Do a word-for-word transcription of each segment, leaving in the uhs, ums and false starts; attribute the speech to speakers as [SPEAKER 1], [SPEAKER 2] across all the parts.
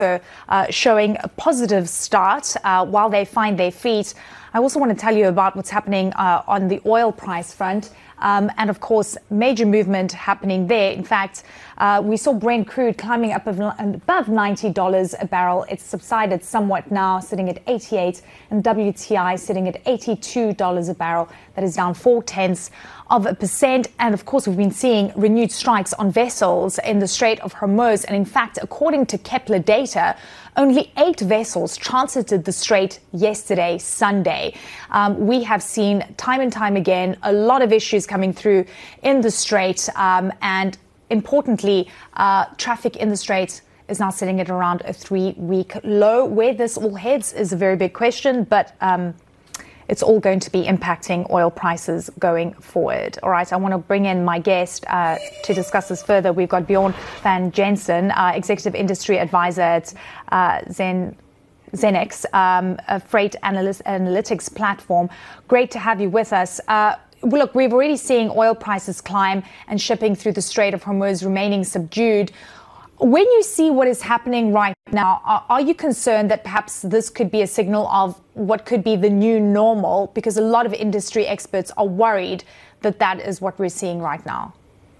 [SPEAKER 1] uh, showing a positive start uh, while they find their feet. I also want to tell you about what's happening uh, on the oil price front. Um, and of course, major movement happening there. In fact, uh, we saw Brent crude climbing up above ninety dollars a barrel. It's subsided somewhat now, sitting at eighty-eight, and W T I sitting at eighty-two dollars a barrel. That is down four tenths of a percent. And of course, we've been seeing renewed strikes on vessels in the Strait of Hormuz. And in fact, according to Kepler data, only eight vessels transited the strait yesterday, Sunday. Um, we have seen time and time again a lot of issues coming through in the strait. Um, and importantly, uh, traffic in the strait is now sitting at around a three-week low. Where this all heads is a very big question, but um, it's all going to be impacting oil prices going forward. All right, I want to bring in my guest uh, to discuss this further. We've got Bjorn van Jensen, uh, Executive Industry Advisor at uh, Zen, Zenex, um, a freight analyst, analytics platform. Great to have you with us. Uh, look, we're already seeing oil prices climb and shipping through the Strait of Hormuz remaining subdued. When you see what is happening right now, are, are you concerned that perhaps this could be a signal of what could be the new normal? Because a lot of industry experts are worried that that is what we're seeing right now.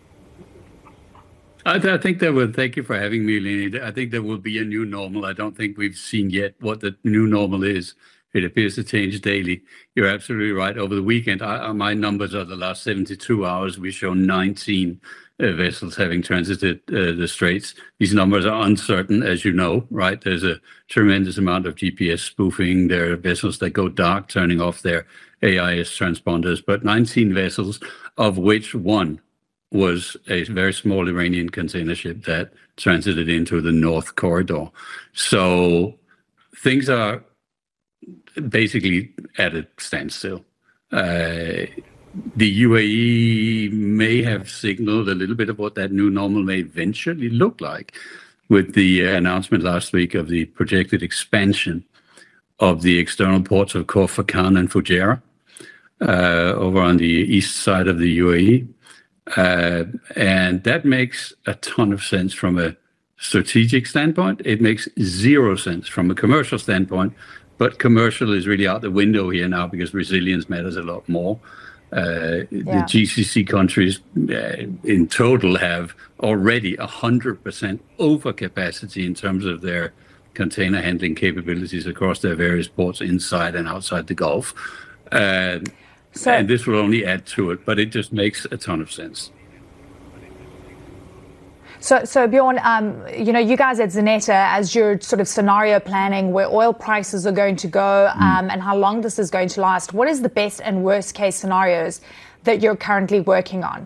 [SPEAKER 2] I, th- I think there will, thank you for having me, Leni. I think there will be a new normal. I don't think we've seen yet what the new normal is. It appears to change daily. You're absolutely right. Over the weekend, I, my numbers are the last seventy-two hours. We show nineteen uh, vessels having transited uh, the straits. These numbers are uncertain, as you know, right? There's a tremendous amount of G P S spoofing. There are vessels that go dark, turning off their A I S transponders. But nineteen vessels, of which one was a very small Iranian container ship that transited into the North Corridor. So things are basically at a standstill. Uh, the U A E may have signaled a little bit of what that new normal may eventually look like with the uh, announcement last week of the projected expansion of the external ports of Khor Fakkan and Fujairah uh, over on the east side of the U A E. Uh, and that makes a ton of sense from a strategic standpoint. It makes zero sense from a commercial standpoint. But commercial is really out the window here now because resilience matters a lot more. Uh, yeah. The G C C countries uh, in total have already one hundred percent overcapacity in terms of their container handling capabilities across their various ports inside and outside the Gulf. Uh, so, and this will only add to it, but it just makes a ton of sense.
[SPEAKER 1] So, so Bjorn, um, you know, you guys at Zenetta, as you're sort of scenario planning where oil prices are going to go um, mm. and how long this is going to last, what is the best and worst case scenarios that you're currently working on?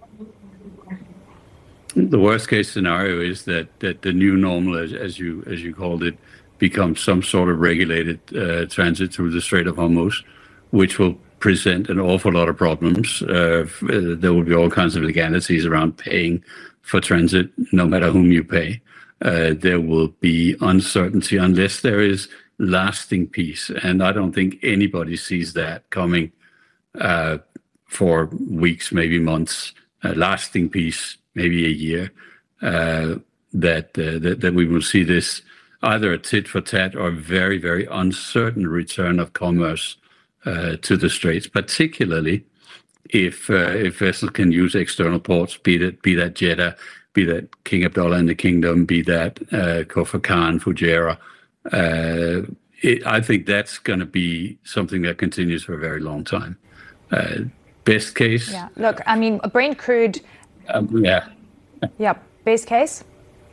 [SPEAKER 2] The worst case scenario is that, that the new normal, as, as you as you called it, becomes some sort of regulated uh, transit through the Strait of Hormuz, which will present an awful lot of problems. Uh, there will be all kinds of legalities around paying for transit, no matter whom you pay. Uh, there will be uncertainty unless there is lasting peace. And I don't think anybody sees that coming uh, for weeks, maybe months, uh, lasting peace, maybe a year, uh, that, uh, that that we will see this either a tit for tat or very, very uncertain return of commerce uh, to the Straits, particularly if uh, if vessels can use external ports, be that be that Jeddah, be that King Abdullah in the Kingdom, be that uh, Khor Fakkan, Fujairah. Uh, it, I think that's going to be something that continues for a very long time. Uh, best case.
[SPEAKER 1] Yeah. Look, I mean, Brent crude.
[SPEAKER 2] Um, yeah.
[SPEAKER 1] Yeah. Best case.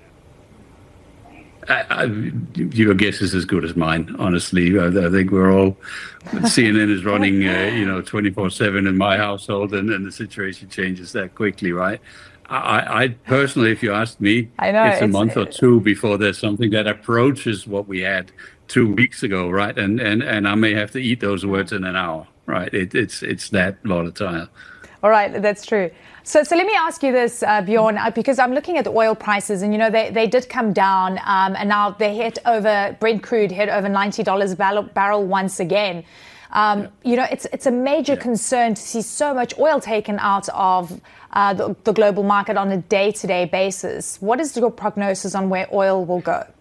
[SPEAKER 2] I, I, your guess is as good as mine, honestly. I, I think we're all, C N N is running, uh, you know, twenty-four seven in my household, and, and the situation changes that quickly, right? I, I personally, if you ask me,
[SPEAKER 1] I know,
[SPEAKER 2] it's a
[SPEAKER 1] it's,
[SPEAKER 2] month or two before there's something that approaches what we had two weeks ago, right? And and, and I may have to eat those words in an hour, right? It, it's it's that volatile.
[SPEAKER 1] All right, that's true. So, so let me ask you this, uh, Bjorn, uh, because I'm looking at the oil prices, and you know they, they did come down, um, and now they hit over Brent crude hit over ninety dollars a barrel, barrel once again. Um, yeah. You know, it's it's a major yeah. concern to see so much oil taken out of uh, the, the global market on a day-to-day basis. What is your prognosis on where oil will go?